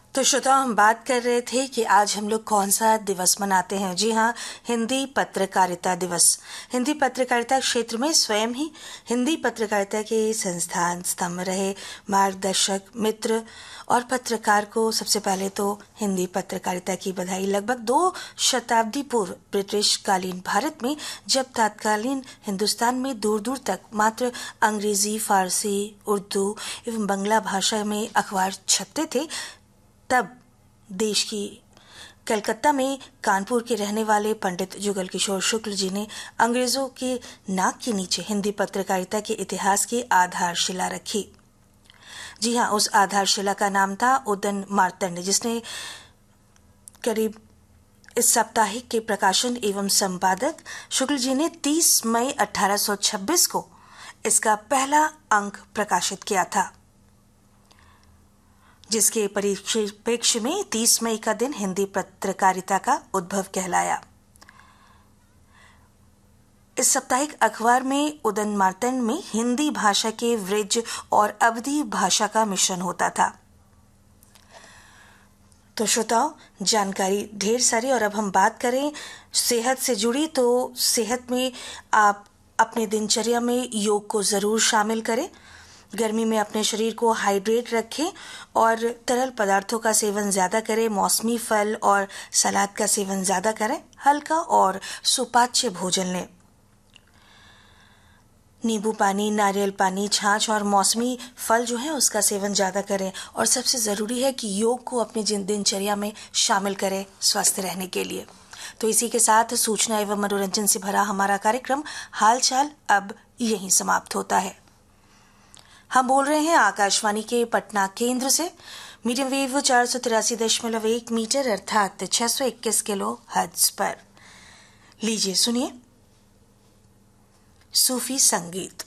तो श्रोता, हम बात कर रहे थे कि आज हम लोग कौन सा दिवस मनाते हैं। जी हाँ, हिंदी पत्रकारिता दिवस। हिंदी पत्रकारिता क्षेत्र में स्वयं ही हिंदी पत्रकारिता के संस्थान स्तंभ रहे मार्गदर्शक मित्र और पत्रकार को सबसे पहले तो हिंदी पत्रकारिता की बधाई। लगभग 2 शताब्दी पूर्व ब्रिटिश कालीन भारत में जब तत्कालीन हिंदुस्तान में दूर दूर तक मात्र अंग्रेजी, फारसी, उर्दू एवं बंगला भाषा में अखबार छपते थे, तब देश की कलकत्ता में कानपुर के रहने वाले पंडित जुगल किशोर शुक्ल जी ने अंग्रेजों के नाक के नीचे हिंदी पत्रकारिता के इतिहास की आधारशिला रखी। जी हाँ, उस आधारशिला का नाम था उदयन मार्तंड, जिसने करीब इस साप्ताहिक के प्रकाशन एवं संपादक शुक्ल जी ने 30 मई 1826 को इसका पहला अंक प्रकाशित किया था, जिसके परिप्रेक्ष्य में 30 मई का दिन हिंदी पत्रकारिता का उद्भव कहलाया। इस साप्ताहिक अखबार में उदयन मार्तंड में हिंदी भाषा के वृज और अवधी भाषा का मिश्रण होता था। तो श्रोताओं, जानकारी ढेर सारी। और अब हम बात करें सेहत से जुड़ी, तो सेहत में आप अपने दिनचर्या में योग को जरूर शामिल करें। गर्मी में अपने शरीर को हाइड्रेट रखें और तरल पदार्थों का सेवन ज्यादा करें। मौसमी फल और सलाद का सेवन ज्यादा करें। हल्का और सुपाच्य भोजन लें। नींबू पानी, नारियल पानी, छाछ और मौसमी फल जो है उसका सेवन ज्यादा करें। और सबसे जरूरी है कि योग को अपनी दिनचर्या में शामिल करें स्वस्थ रहने के लिए। तो इसी के साथ सूचना एवं मनोरंजन से भरा हमारा कार्यक्रम हालचाल अब यहीं समाप्त होता है। हम बोल रहे हैं आकाशवाणी के पटना केंद्र से, मीडियम वेव 483.1 मीटर अर्थात 621 किलो हर्ट्ज पर। लीजिए सुनिए सूफी संगीत।